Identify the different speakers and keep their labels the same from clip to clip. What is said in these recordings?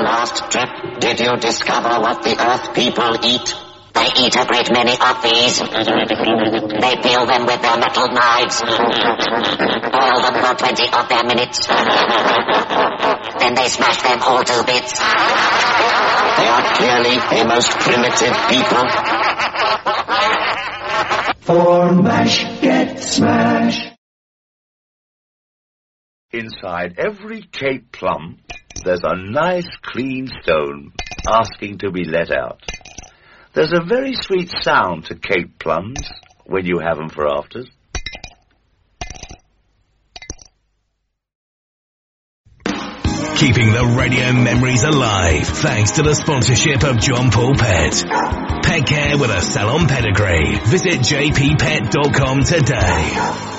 Speaker 1: last trip, did you discover what the Earth people eat? They eat a great many of these. They peel them with their metal knives. Boil them for 20 of their minutes. Then they smash them all to bits. They are clearly a most primitive people.
Speaker 2: For mash, get smash.
Speaker 3: Inside every Cape plum, there's a nice clean stone asking to be let out. There's a very sweet sound to Cape plums when you have them for afters.
Speaker 4: Keeping the radio memories alive thanks to the sponsorship of John Paul Pet. Pet care with a salon pedigree. Visit jppet.com today.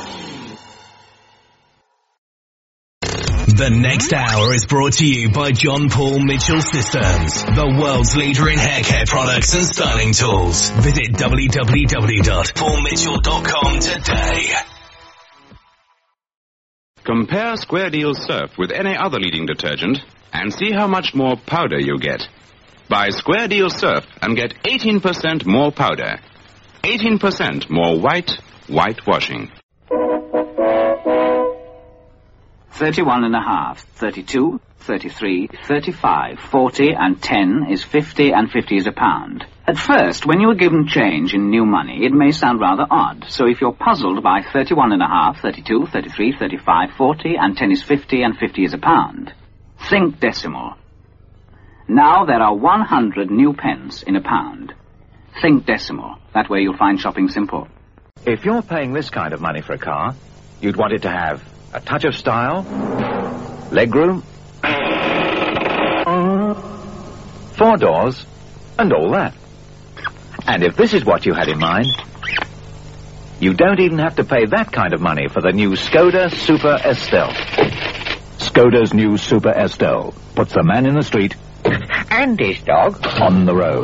Speaker 4: The next hour is brought to you by John Paul Mitchell Systems, the world's leader in hair care products and styling tools. Visit www.paulmitchell.com today.
Speaker 5: Compare Square Deal Surf with any other leading detergent and see how much more powder you get. Buy Square Deal Surf and get 18% more powder. 18% more whitewashing.
Speaker 6: 31.5, 32, 33, 35, 40 and 10 is 50 and 50 is a pound. At first, when you are given change in new money, it may sound rather odd. So if you're puzzled by 31.5, 32, 33, 35, 40 and 10 is 50 and 50 is a pound, think decimal. Now there are 100 new pence in a pound. Think decimal. That way you'll find shopping simple.
Speaker 7: If you're paying this kind of money for a car, you'd want it to have a touch of style, legroom, 4 doors, and all that. And if this is what you had in mind, you don't even have to pay that kind of money for the new Skoda Super Estelle. Skoda's new Super Estelle puts the man in the street
Speaker 8: and his dog
Speaker 7: on the road.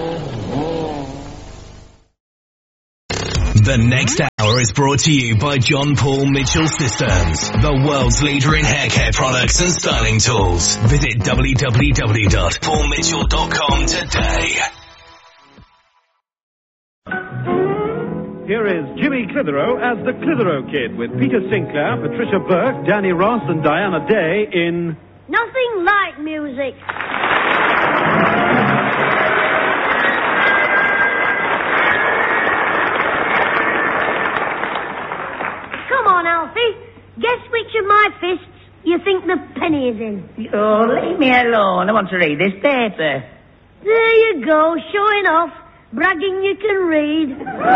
Speaker 4: The next hour is brought to you by John Paul Mitchell Systems, the world's leader in hair care products and styling tools. Visit www.paulmitchell.com today.
Speaker 9: Here is Jimmy Clitheroe as the Clitheroe Kid with Peter Sinclair, Patricia Burke, Danny Ross and Diana Day in...
Speaker 10: Nothing Like Music. Come on, Alfie. Guess which of my fists you think the penny is in.
Speaker 8: Oh, leave me alone. I want to read this paper.
Speaker 10: There you go, showing off. Bragging you can read.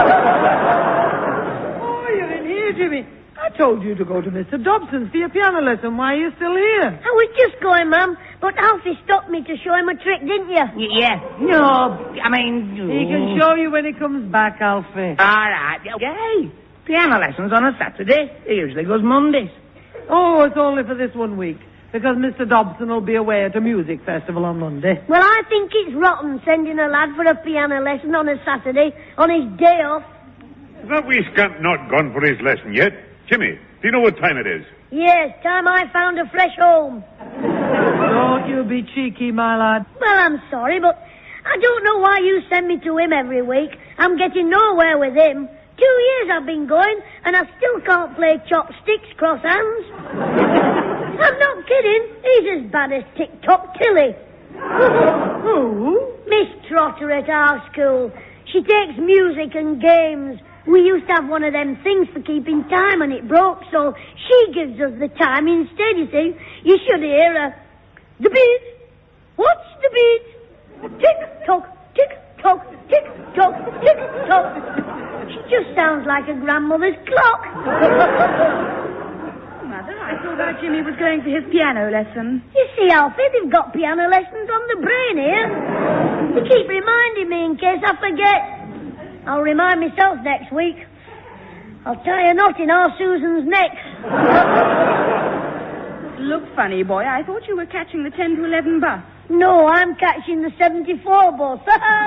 Speaker 11: Oh, you're in here, Jimmy. I told you to go to Mr. Dobson's for your piano lesson. Why are you still here?
Speaker 10: I was just going, Mum, but Alfie stopped me to show him a trick, didn't you?
Speaker 8: Yeah. No, I mean...
Speaker 11: He can show you when he comes back, Alfie.
Speaker 8: All right. Okay. Piano lessons on a Saturday. It usually goes Mondays.
Speaker 11: Oh, it's only for this 1 week, because Mr. Dobson will be away at a music festival on Monday.
Speaker 10: Well, I think it's rotten sending a lad for a piano lesson on a Saturday on his day off.
Speaker 12: Is that wee scamp not gone for his lesson yet? Jimmy, do you know what time it is?
Speaker 10: Yes, time I found a fresh home.
Speaker 11: Don't you be cheeky, my lad.
Speaker 10: Well, I'm sorry, but I don't know why you send me to him every week. I'm getting nowhere with him. 2 years I've been going, and I still can't play chopsticks cross hands. I'm not kidding. He's as bad as Tick-Tock Tilly.
Speaker 11: Who?
Speaker 10: Miss Trotter at our school. She takes music and games. We used to have one of them things for keeping time, and it broke, so she gives us the time instead, you see. You should hear her. The beat. What's the beat? Tick-tock, tick-tock, tick-tock, tick-tock. She just sounds like a grandmother's clock.
Speaker 13: Mother, I thought our Jimmy was going for his piano lesson.
Speaker 10: You see, Alfie, they've got piano lessons on the brain here. They keep reminding me in case I forget. I'll remind myself next week. I'll tie a knot in our Susan's neck.
Speaker 13: Look funny, boy. I thought you were catching the 10 to 11 bus.
Speaker 10: No, I'm catching the 74 bus.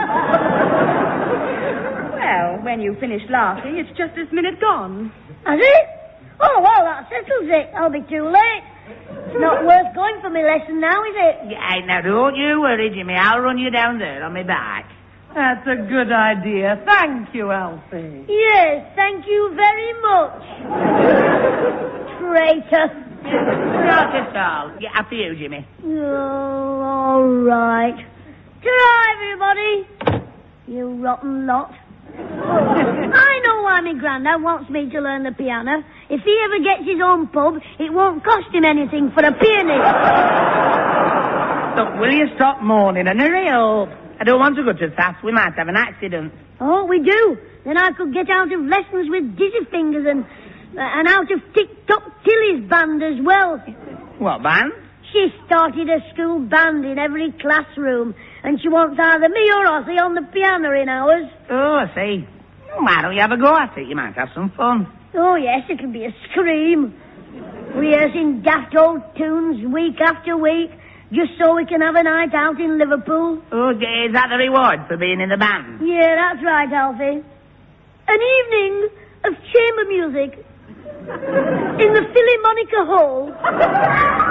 Speaker 13: Well, when you finish laughing, it's just this minute gone.
Speaker 10: Has it? Oh, well, that settles it. I'll be too late. It's not worth going for my lesson now, is it?
Speaker 8: Yeah, now don't you worry, Jimmy. I'll run you down there on my back.
Speaker 11: That's a good idea. Thank you, Alfie.
Speaker 10: Yes, thank you very much. Traitor.
Speaker 8: Not at all. Yeah, after you, Jimmy.
Speaker 10: Oh, all right. Ta-ra, everybody. You rotten lot. I know why my granddad wants me to learn the piano. If he ever gets his own pub, it won't cost him anything for a pianist.
Speaker 8: Look, will you stop moaning and hurry up? I don't want to go too fast. We might have an accident.
Speaker 10: Oh, we do. Then I could get out of lessons with dizzy fingers and out of Tick-Tock Tilly's band as well.
Speaker 8: What band?
Speaker 10: She started a school band in every classroom, and she wants either me or Ozzy on the piano in ours.
Speaker 8: Oh, I see. Why don't you have a go at it? You might have some fun.
Speaker 10: Oh, yes, it'll be a scream. Rehearsing daft old tunes week after week, just so we can have a night out in Liverpool.
Speaker 8: Oh, is that the reward for being in the band?
Speaker 10: Yeah, that's right, Alfie. An evening of chamber music in the Philharmonica Hall.